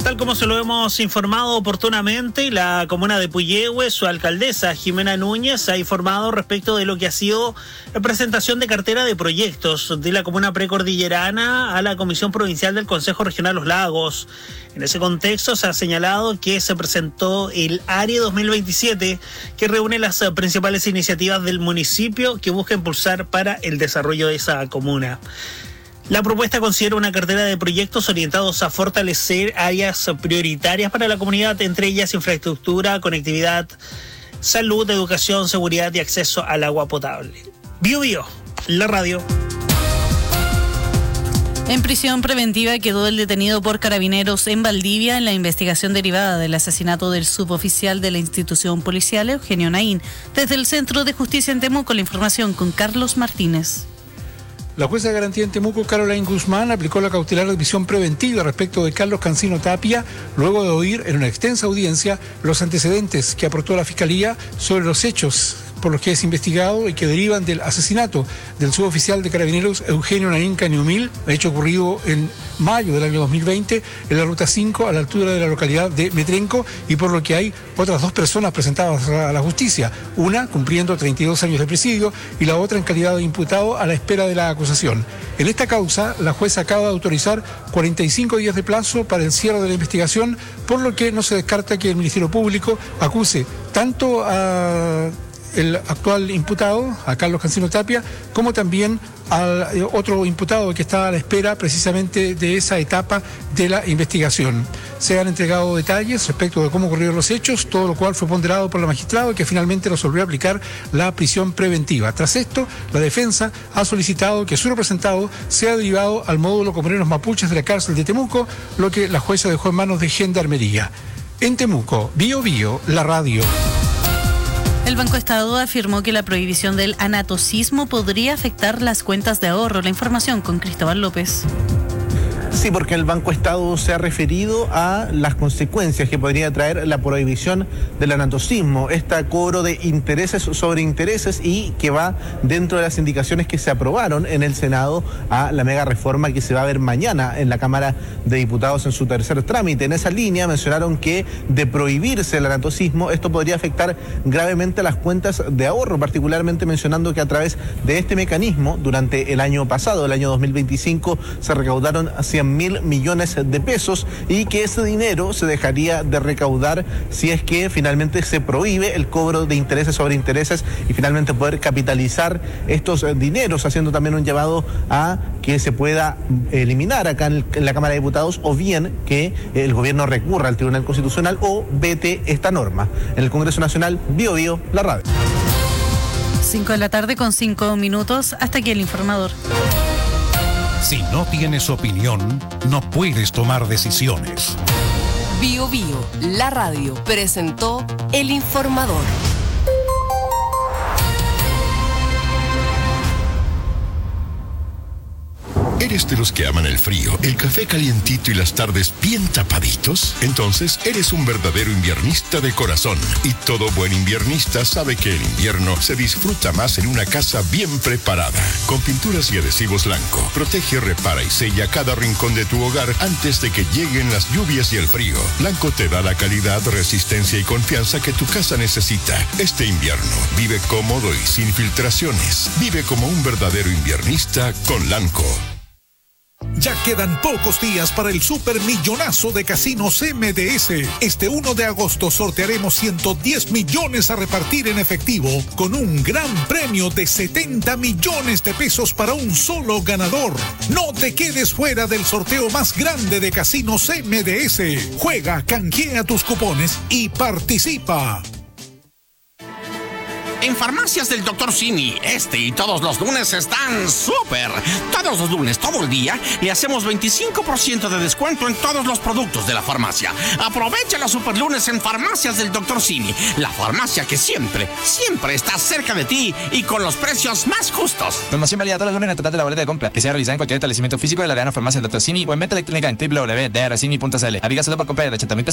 Tal como se lo hemos informado oportunamente, la comuna de Puyehue, su alcaldesa Jimena Núñez ha informado respecto de lo que ha sido la presentación de cartera de proyectos de la comuna precordillerana a la Comisión Provincial del Consejo Regional Los Lagos. En ese contexto se ha señalado que se presentó el ARE 2027, que reúne las principales iniciativas del municipio que busca impulsar para el desarrollo de esa comuna. La propuesta considera una cartera de proyectos orientados a fortalecer áreas prioritarias para la comunidad, entre ellas infraestructura, conectividad, salud, educación, seguridad y acceso al agua potable. Bio Bio, la radio. En prisión preventiva quedó el detenido por Carabineros en Valdivia en la investigación derivada del asesinato del suboficial de la institución policial, Eugenio Naín. Desde el Centro de Justicia en Temuco, la información con Carlos Martínez. La jueza de garantía en Temuco, Caroline Guzmán, aplicó la cautelar de prisión preventiva respecto de Carlos Cancino Tapia, luego de oír en una extensa audiencia los antecedentes que aportó la Fiscalía sobre los hechos por los que es investigado y que derivan del asesinato del suboficial de Carabineros Eugenio Naín Cañumil, hecho ocurrido en mayo del año 2020 en la Ruta 5 a la altura de la localidad de Metrenco, y por lo que hay otras dos personas presentadas a la justicia, una cumpliendo 32 años de presidio y la otra en calidad de imputado a la espera de la acusación. En esta causa, la jueza acaba de autorizar 45 días de plazo para el cierre de la investigación, por lo que no se descarta que el Ministerio Público acuse tanto a el actual imputado, a Carlos Cancino Tapia, como también al otro imputado que está a la espera precisamente de esa etapa de la investigación. Se han entregado detalles respecto de cómo ocurrieron los hechos, todo lo cual fue ponderado por la magistrada, que finalmente resolvió aplicar la prisión preventiva. Tras esto, la defensa ha solicitado que su representado sea derivado al módulo Comuneros Mapuches de la cárcel de Temuco, lo que la jueza dejó en manos de Gendarmería. En Temuco, Bio Bio, la radio. El Banco Estado afirmó que la prohibición del anatocismo podría afectar las cuentas de ahorro. La información con Cristóbal López. Sí, porque el Banco Estado se ha referido a las consecuencias que podría traer la prohibición del anatocismo, este cobro de intereses sobre intereses, y que va dentro de las indicaciones que se aprobaron en el Senado a la mega reforma que se va a ver mañana en la Cámara de Diputados en su tercer trámite. En esa línea mencionaron que de prohibirse el anatocismo, esto podría afectar gravemente las cuentas de ahorro, particularmente mencionando que a través de este mecanismo, durante el año pasado, el año 2025, se recaudaron 100.000 millones de pesos, y que ese dinero se dejaría de recaudar si es que finalmente se prohíbe el cobro de intereses sobre intereses, y finalmente poder capitalizar estos dineros, haciendo también un llamado a que se pueda eliminar acá en la Cámara de Diputados, o bien que el gobierno recurra al Tribunal Constitucional o vete esta norma. En el Congreso Nacional, Bio Bio, la radio. 5 de la tarde con 5 minutos. Hasta aquí el informador. Si no tienes opinión, no puedes tomar decisiones. Bio Bio, la radio, presentó El Informador. ¿Eres de los que aman el frío, el café calientito y las tardes bien tapaditos? Entonces eres un verdadero inviernista de corazón. Y todo buen inviernista sabe que el invierno se disfruta más en una casa bien preparada. Con pinturas y adhesivos Lanco, protege, repara y sella cada rincón de tu hogar antes de que lleguen las lluvias y el frío. Lanco te da la calidad, resistencia y confianza que tu casa necesita. Este invierno, vive cómodo y sin filtraciones. Vive como un verdadero inviernista con Lanco. Ya quedan pocos días para el supermillonazo de Casinos MDS. Este 1 de agosto sortearemos 110 millones a repartir en efectivo, con un gran premio de 70 millones de pesos para un solo ganador. No te quedes fuera del sorteo más grande de Casinos MDS. Juega, canjea tus cupones y participa. En Farmacias del Dr. Simi, este y todos los lunes están súper. Todos los lunes, todo el día, le hacemos 25% de descuento en todos los productos de la farmacia. Aprovecha los super lunes en Farmacias del Dr. Simi, la farmacia que siempre está cerca de ti y con los precios más justos. Promoción válida todos los lunes en el total de la boleta de compra, que sea realizada en cualquier establecimiento físico de la Farmacia del Dr. Simi o en venta electrónica en www.drcimi.cl. Aplica solo por compra de 80.000 pesos